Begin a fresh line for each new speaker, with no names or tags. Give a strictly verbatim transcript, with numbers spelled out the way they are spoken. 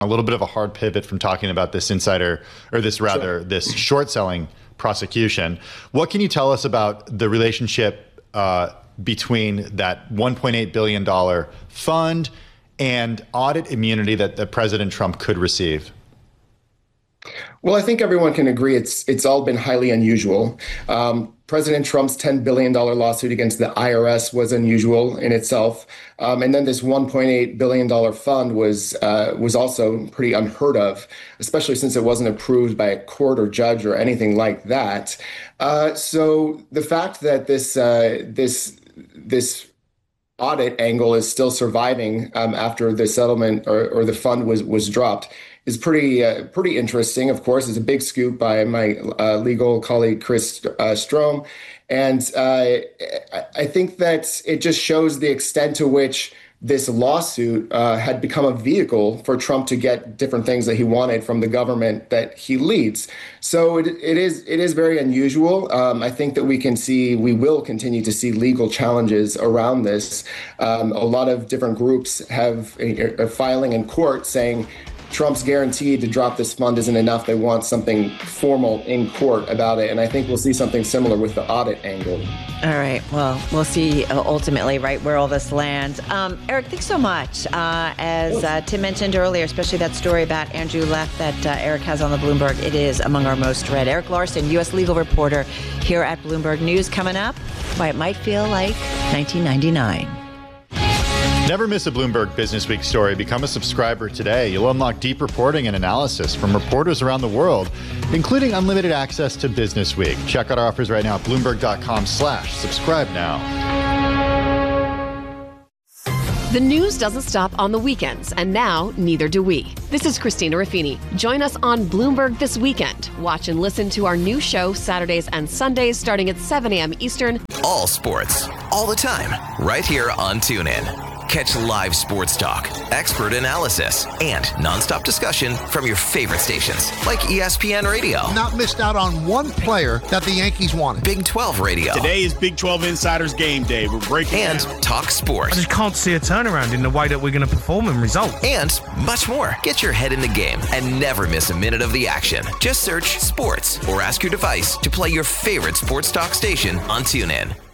A little bit of a hard pivot from talking about this insider, or this rather, sure. this short selling prosecution. What can you tell us about the relationship uh, between that one point eight billion dollars fund and audit immunity that, that President Trump could receive?
Well, I think everyone can agree it's it's all been highly unusual. Um, President Trump's ten billion dollars lawsuit against the I R S was unusual in itself. Um, and then this one point eight billion dollars fund was uh, was also pretty unheard of, especially since it wasn't approved by a court or judge or anything like that. Uh, so the fact that this uh, this this audit angle is still surviving um, after the settlement or, or the fund was was dropped is pretty uh, pretty interesting. Of course, it's a big scoop by my uh, legal colleague, Chris uh, Strom. And uh, I think that it just shows the extent to which this lawsuit uh, had become a vehicle for Trump to get different things that he wanted from the government that he leads. So it, it is it is very unusual. Um, I think that we can see, we will continue to see legal challenges around this. Um, a lot of different groups have a, a filing in court saying Trump's guaranteed to drop this fund isn't enough. They want something formal in court about it. And I think we'll see something similar with the audit angle.
All right. Well, we'll see uh, ultimately, right, where all this lands. Um, Eric, thanks so much. Uh, as uh, Tim mentioned earlier, especially that story about Andrew Leff that uh, Eric has on the Bloomberg, it is among our most read. Eric Larson, U S legal reporter here at Bloomberg News. Coming up, why it might feel like nineteen ninety-nine.
Never miss a Bloomberg Business Week story. Become a subscriber today. You'll unlock deep reporting and analysis from reporters around the world, including unlimited access to Business Week. Check out our offers right now at Bloomberg.com slash subscribe now.
The news doesn't stop on the weekends, and now neither do we. This is Christina Ruffini. Join us on Bloomberg This Weekend. Watch and listen to our new show Saturdays and Sundays starting at seven a.m. Eastern.
All sports, all the time, right here on TuneIn. Catch live sports talk, expert analysis, and nonstop discussion from your favorite stations like E S P N Radio.
Not missed out on one player that the Yankees wanted.
Big twelve Radio.
Today is Big twelve Insiders Game Day. We're breaking
And
down.
Talk Sports.
I just can't see a turnaround in the way that we're going to perform and result.
And much more. Get your head in the game and never miss a minute of the action. Just search sports or ask your device to play your favorite sports talk station on TuneIn.